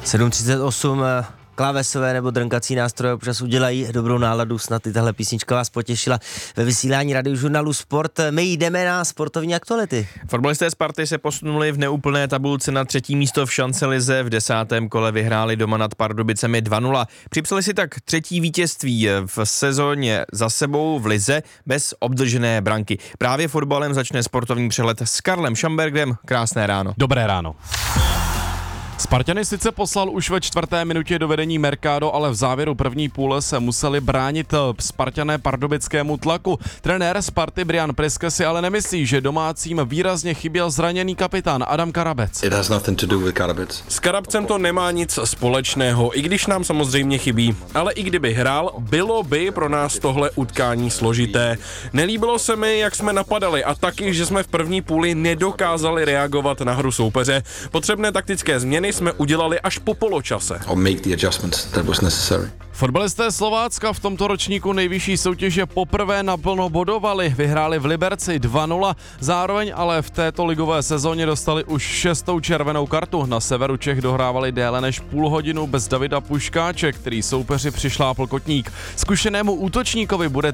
7:38, klávesové nebo drnkací nástroje občas udělají dobrou náladu, snad i tahle písnička vás potěšila ve vysílání Radiožurnálu Sport. My jdeme na sportovní aktuality. Fotbalisté Sparty se posunuli v neúplné tabulce na 3. místo v šancelize, v 10. kole vyhráli doma nad Pardubicemi 2-0. Připsali si tak 3. vítězství v sezóně za sebou v lize bez obdržené branky. Právě fotbalem začne sportovní přehled s Karlem Šambergem. Krásné ráno. Dobré ráno. Spartany sice poslal už ve 4. minutě do vedení Mercado, ale v závěru první půle se museli bránit Spartané pardubickému tlaku. Trenér Sparty Brian Priske si ale nemyslí, že domácím výrazně chyběl zraněný kapitán Adam Karabec. It has nothing to do with Karabec. S Karabcem to nemá nic společného, i když nám samozřejmě chybí. Ale i kdyby hrál, bylo by pro nás tohle utkání složité. Nelíbilo se mi, jak jsme napadali a taky, že jsme v první půli nedokázali reagovat na hru soupeře. Potřebné taktické změny jsme udělali až po poločase. Or make the adjustments that was necessary. Fotbalisté Slovácka v tomto ročníku nejvyšší soutěže poprvé naplno bodovali, vyhráli v Liberci 2-0, zároveň ale v této ligové sezóně dostali už 6. červenou kartu. Na severu Čech dohrávali déle než půl hodinu bez Davida Puškáče, který soupeři přišlápl kotník. Zkušenému útočníkovi bude